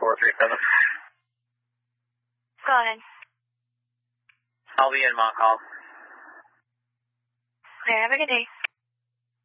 437. Go ahead. I'll be in Montcalm. Okay, have a good day.